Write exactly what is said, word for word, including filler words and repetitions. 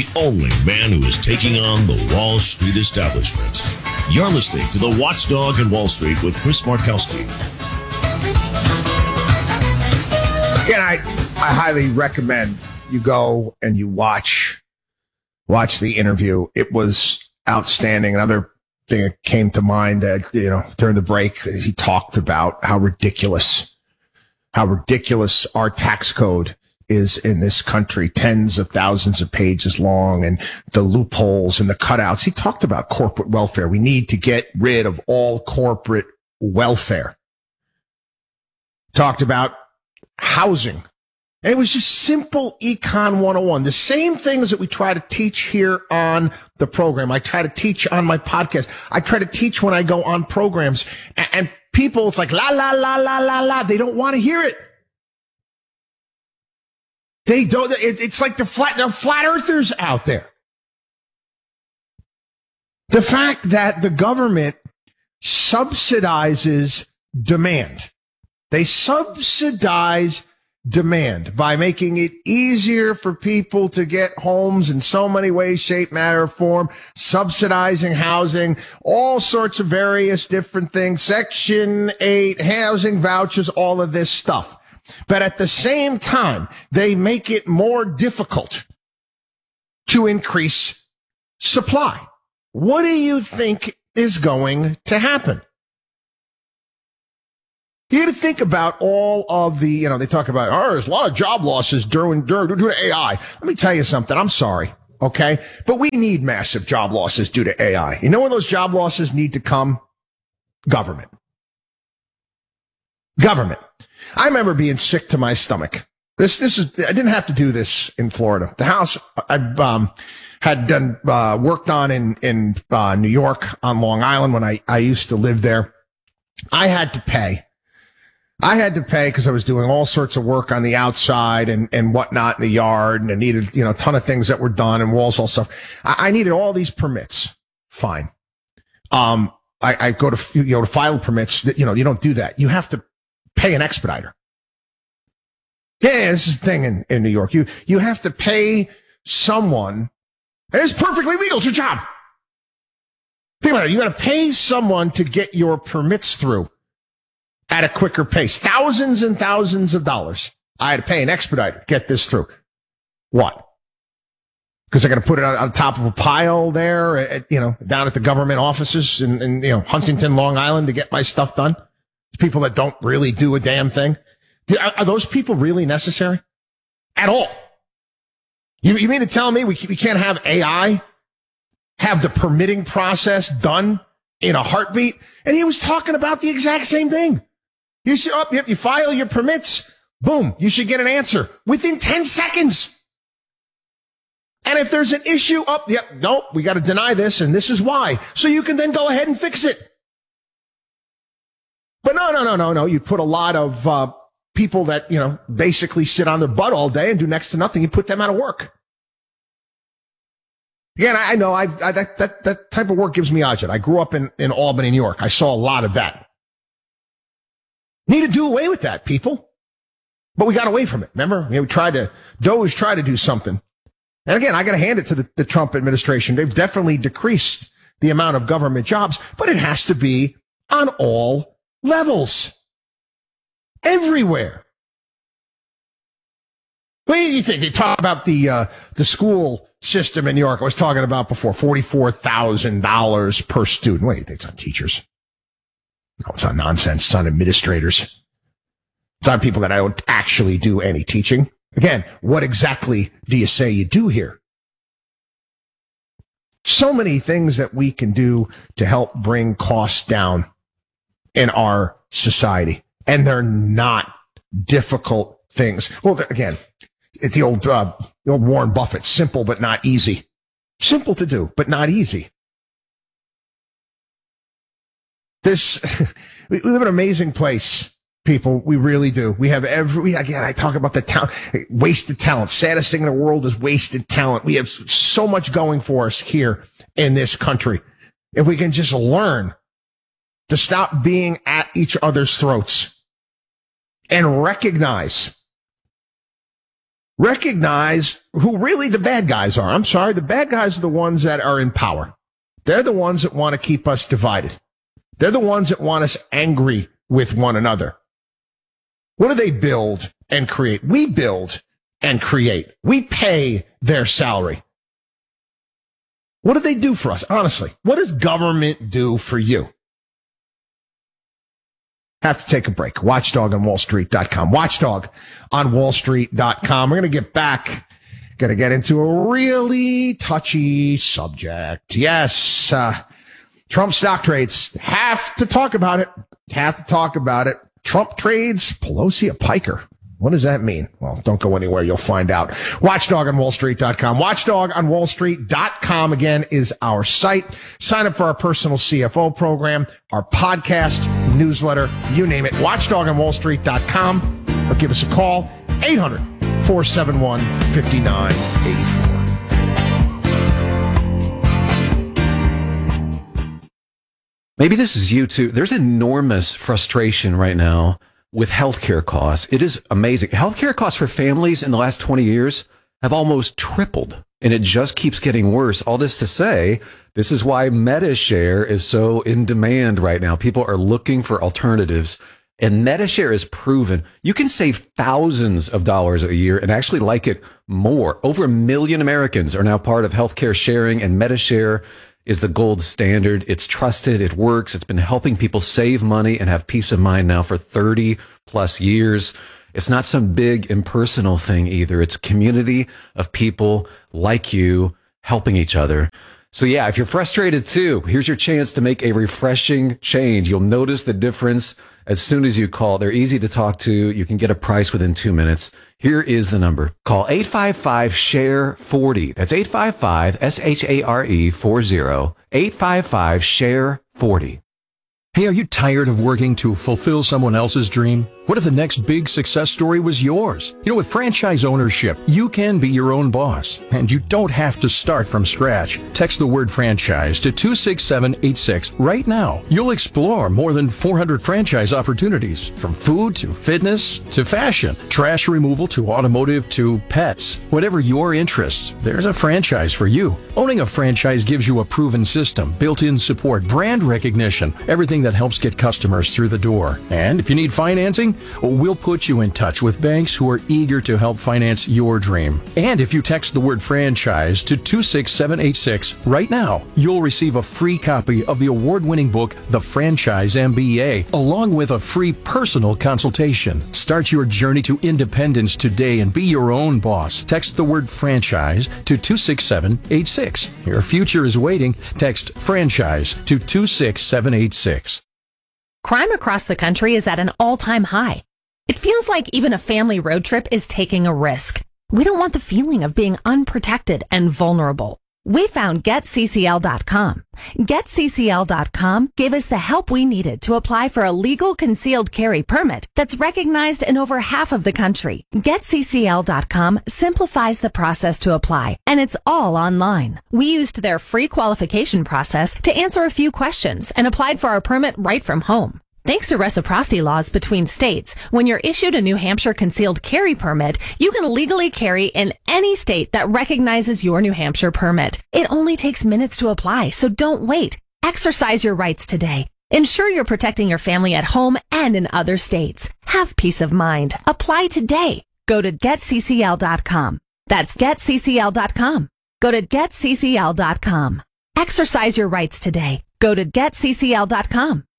only man who is taking on the Wall Street establishment. You're listening to The Watchdog in Wall Street with Chris Markowski. Yeah, I, I highly recommend you go and you watch watch the interview. It was outstanding. Another thing that came to mind that, you know, during the break, he talked about how ridiculous, how ridiculous our tax code is in this country, tens of thousands of pages long, and the loopholes and the cutouts. He talked about corporate welfare. We need to get rid of all corporate welfare. Talked about housing. And it was just simple Econ one oh one. The same things that we try to teach here on the program. I try to teach on my podcast. I try to teach when I go on programs. And, and people, it's like, la, la, la, la, la, la. They don't want to hear it. They don't. It, it's like the flat, the flat earthers out there. The fact that the government subsidizes demand. They subsidize demand by making it easier for people to get homes in so many ways, shape, matter, form, subsidizing housing, all sorts of various different things, Section eight, housing vouchers, all of this stuff. But at the same time, they make it more difficult to increase supply. What do you think is going to happen? You got to think about all of the, you know, they talk about, oh, there's a lot of job losses during, during, due to A I. Let me tell you something. I'm sorry. Okay. But we need massive job losses due to A I. You know where those job losses need to come? Government. Government. I remember being sick to my stomach. This, this is, I didn't have to do this in Florida. The house I, um, had done, uh, worked on in, in, uh, New York on Long Island when I, I used to live there. I had to pay. I had to pay because I was doing all sorts of work on the outside and, and whatnot in the yard, and I needed, you know, a ton of things that were done and walls, all stuff. I, I needed all these permits. Fine. Um, I, I go to, you know, to file permits that, you know, you don't do that. You have to pay an expediter. Yeah, this is the thing in, in New York. You, you have to pay someone, and it's perfectly legal. It's your job. Think about it. You got to pay someone to get your permits through at a quicker pace. Thousands and thousands of dollars. I had to pay an expediter to get this through. What? Because I got to put it on, on top of a pile there, at, you know, down at the government offices in, in, you know, Huntington, Long Island to get my stuff done. People that don't really do a damn thing. Are, are those people really necessary? At all? You, you mean to tell me we, we can't have A I have the permitting process done in a heartbeat? And he was talking about the exact same thing. You should up, you file your permits. Boom. You should get an answer within ten seconds. And if there's an issue up, yep, nope, we got to deny this, and this is why. So you can then go ahead and fix it. But no, no, no, no, no. You put a lot of uh, people that, you know, basically sit on their butt all day and do next to nothing. You put them out of work. Again, I, I know I, I that, that that type of work gives me agita. I grew up in, in Albany, New York. I saw a lot of that. Need to do away with that, people. But we got away from it. Remember? You know, we tried to, Doge tried to do something. And again, I got to hand it to the, the Trump administration. They've definitely decreased the amount of government jobs, but it has to be on all levels. Everywhere. What do you think? They talk about the, uh, the school system in New York. I was talking about before, forty-four thousand dollars per student. What do you think? It's on teachers. No, it's on nonsense. It's on administrators. It's on people that don't actually do any teaching. Again, what exactly do you say you do here? So many things that we can do to help bring costs down in our society. And they're not difficult things. Well, again, it's the old, uh, the old Warren Buffett, simple but not easy. Simple to do, but not easy. This, we live in an amazing place, people. We really do. We have every, again, I talk about the talent, wasted talent. Saddest thing in the world is wasted talent. We have so much going for us here in this country. If we can just learn to stop being at each other's throats and recognize recognize who really the bad guys are. I'm sorry, the bad guys are the ones that are in power. They're the ones that want to keep us divided. They're the ones that want us angry with one another. What do they build and create? We build and create. We pay their salary. What do they do for us? Honestly, what does government do for you? Have to take a break. Watchdog on wall street dot com. Watchdog on wall street dot com. We're going to get back. Going to get into a really touchy subject. Yes, uh, Trump stock trades. Have to talk about it. Have to talk about it. Trump trades Pelosi a piker. What does that mean? Well, don't go anywhere. You'll find out. Watchdog on wall street dot com. Watchdog on wall street dot com, again, is our site. Sign up for our personal C F O program, our podcast, newsletter, you name it. Watchdog on wall street dot com. Or give us a call, eight hundred, four seven one, five nine eight four. Maybe this is you too. There's enormous frustration right now with healthcare costs. It is amazing. Healthcare costs for families in the last twenty years have almost tripled, and it just keeps getting worse. All this to say, this is why MediShare is so in demand right now. People are looking for alternatives, and MediShare is proven you can save thousands of dollars a year and actually like it more. Over a million Americans are now part of healthcare sharing, and MediShare is the gold standard. It's trusted. It works. It's been helping people save money and have peace of mind now for thirty plus years. It's not some big impersonal thing either. It's a community of people like you helping each other. So yeah, if you're frustrated too, here's your chance to make a refreshing change. You'll notice the difference as soon as you call. They're easy to talk to. You can get a price within two minutes. Here is the number. Call eight five five, S H A R E, forty. That's eight five five, S H A R E, forty. eight five five, S H A R E, forty. Hey, are you tired of working to fulfill someone else's dream? What if the next big success story was yours? You know, with franchise ownership, you can be your own boss, and you don't have to start from scratch. Text the word franchise to two six seven eight six right now. You'll explore more than four hundred franchise opportunities, from food to fitness to fashion, trash removal to automotive to pets. Whatever your interests, there's a franchise for you. Owning a franchise gives you a proven system, built-in support, brand recognition, everything that helps get customers through the door. And if you need financing, we'll put you in touch with banks who are eager to help finance your dream. And if you text the word franchise to two six seven eight six right now, you'll receive a free copy of the award-winning book, The Franchise M B A, along with a free personal consultation. Start your journey to independence today and be your own boss. Text the word franchise to two six seven eight six. Your future is waiting. Text franchise to two six seven eight six. Crime across the country is at an all-time high. It feels like even a family road trip is taking a risk. We don't want the feeling of being unprotected and vulnerable. We found Get C C L dot com. Get C C L dot com gave us the help we needed to apply for a legal concealed carry permit that's recognized in over half of the country. Get C C L dot com simplifies the process to apply, and it's all online. We used their free qualification process to answer a few questions and applied for our permit right from home. Thanks to reciprocity laws between states, when you're issued a New Hampshire concealed carry permit, you can legally carry in any state that recognizes your New Hampshire permit. It only takes minutes to apply, so don't wait. Exercise your rights today. Ensure you're protecting your family at home and in other states. Have peace of mind. Apply today. Go to Get C C L dot com. That's Get C C L dot com. Go to Get C C L dot com. Exercise your rights today. Go to Get C C L dot com.